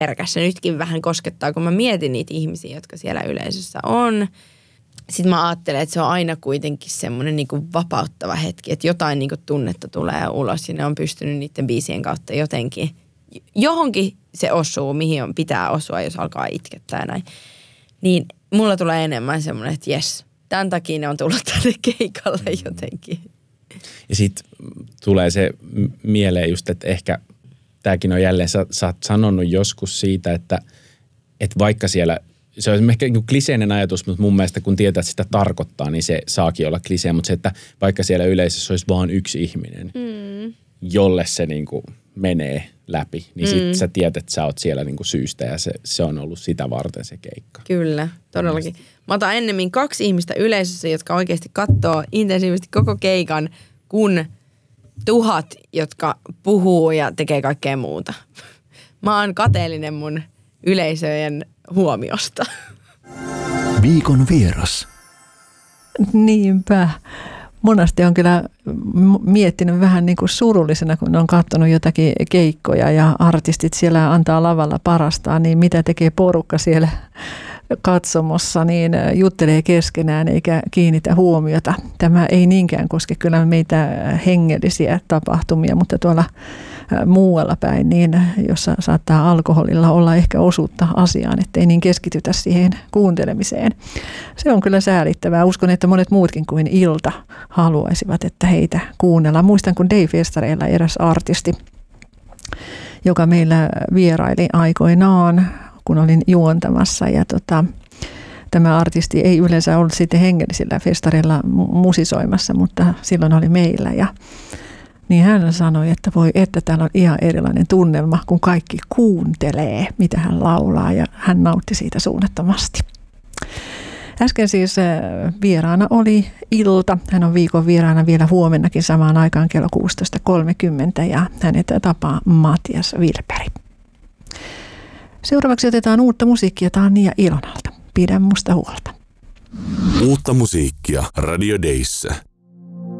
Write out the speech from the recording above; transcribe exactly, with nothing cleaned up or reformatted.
herkässä. Nytkin vähän koskettaa, kun mä mietin niitä ihmisiä, jotka siellä yleisössä on. Sitten mä ajattelen, että se on aina kuitenkin semmoinen niinku vapauttava hetki, että jotain niinku tunnetta tulee ulos ja ne on pystynyt niiden biisien kautta jotenkin. Johonkin se osuu, mihin on, pitää osua, jos alkaa itkettää ja näin. Niin mulla tulee enemmän semmoinen, että jes, tämän takia ne on tullut tänne keikalle jotenkin. Ja sitten tulee se mieleen just, että ehkä tämäkin on jälleen, sä, sä oot sanonut joskus siitä, että, että vaikka siellä, se on ehkä niin kliseinen ajatus, mutta mun mielestä kun tietää, että sitä tarkoittaa, niin se saakin olla klisee, mutta se, että vaikka siellä yleisössä olisi vaan yksi ihminen, mm. jolle se niin kuin menee läpi, niin mm. sit sä tiedät, että sä oot siellä niin kuin syystä ja se, se on ollut sitä varten se keikka. Kyllä, todellakin. Mä otan ennemmin kaksi ihmistä yleisössä, jotka oikeasti katsoo intensiivisesti koko keikan, kun tuhat, jotka puhuu ja tekee kaikkea muuta. Mä oon kateellinen mun yleisöjen huomiosta. Viikon vieras. Niinpä. Monesti on kyllä miettinyt vähän niin kuin surullisena, kun on katsonut jotakin keikkoja ja artistit siellä antaa lavalla parastaan, niin mitä tekee porukka siellä katsomossa, niin juttelee keskenään eikä kiinnitä huomiota. Tämä ei niinkään koske kyllä meitä hengellisiä tapahtumia, mutta tuolla muualla päin, niin jossa saattaa alkoholilla olla ehkä osuutta asiaan, ettei niin keskitytä siihen kuuntelemiseen. Se on kyllä säälittävää. Uskon, että monet muutkin kuin Ilta haluaisivat, että heitä kuunnellaan. Muistan, kun Day-festareilla eräs artisti, joka meillä vieraili aikoinaan, kun olin juontamassa ja tota, tämä artisti ei yleensä ollut sitten hengellisillä festareilla musisoimassa, mutta silloin oli meillä ja niin hän sanoi, että voi että täällä on ihan erilainen tunnelma, kun kaikki kuuntelee, mitä hän laulaa ja hän nautti siitä suunnattomasti. Äsken siis vieraana oli Ilta. Hän on viikon vieraana vielä huomennakin samaan aikaan kello kuusitoista kolmekymmentä ja hänet tapaa Matias Vilperi. Seuraavaksi otetaan uutta musiikkia Tanja Ilonalta. Pidä musta huolta. Uutta musiikkia Radio Dayssä.